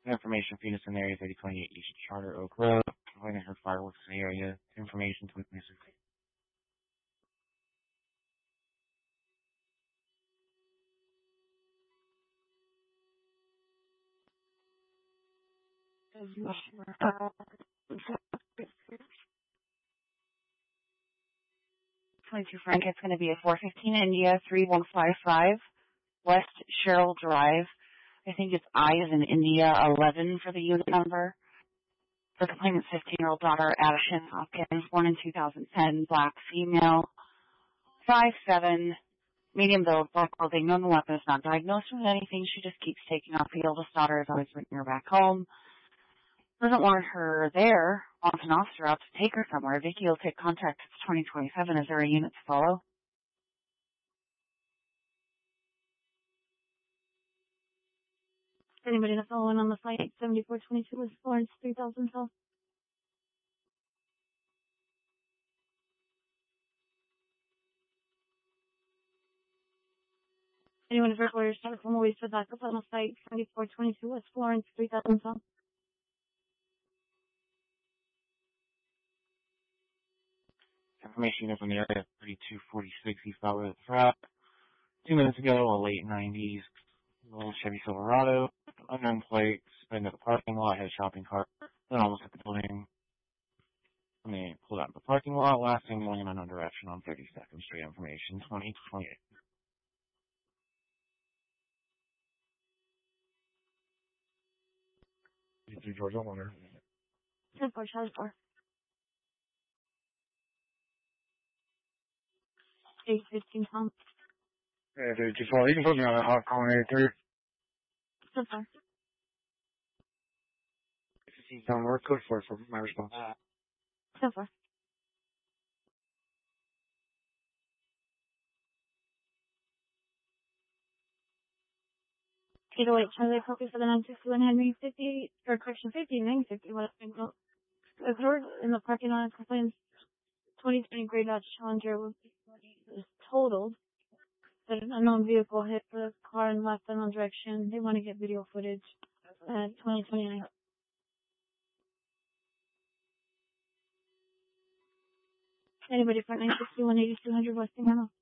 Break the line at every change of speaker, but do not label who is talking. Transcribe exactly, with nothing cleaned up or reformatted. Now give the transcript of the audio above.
Information Phoenix in the area thirty twenty-eight East Charter Oak Road. Complaining her fireworks in the area. Information to Mister
twenty-two Frank, it's going to be a four fifteen India three one five five West Sherrill Drive. I think it's I is in India eleven for the unit number. For complainant's fifteen-year-old daughter, Addison Hopkins, born in two thousand ten, black female, five seven, medium build, black clothing, no weapon, is not diagnosed with anything. She just keeps taking off. The oldest daughter is always bringing her back home. Doesn't want her there. Wants an officer out to take her somewhere. Vicky will take contact. It's twenty twenty-seven. Is there a unit to follow? Anybody to follow in on the flight seventy-four twenty-two with Florence three thousand South? Anyone who's orders start from always to back up on the flight seventy-four twenty-two with Florence three thousand South?
Information from the area thirty-two forty-six East Outlet Frap. Two minutes ago, a late nineties little Chevy Silverado, unknown plate, sped into the parking lot, had a shopping cart, then almost hit the building. When they pulled out of the parking lot, last thing going in unknown direction on thirty-second Street. Information twenty twenty-eight. fifty-three Georgia Warner.
ten four, Charlie four. eight fifteen Tom.
Yeah, dude, just well, you can put me on that hot calling eighty-three.
So far.
fifteen Tom, we're code for for my response.
So far. eight oh eight, Charlie, focus for the nine sixty-one Henry fifty, or correction fifty, nine fifty, what I think. Observed in the parking lot complains twenty twenty Grey Dodge Challenger was totaled. That an unknown vehicle hit the car in left unknown direction. They want to get video footage at twenty twenty-nine. Anybody for nine sixty-one eighty-two hundred Westinghouse?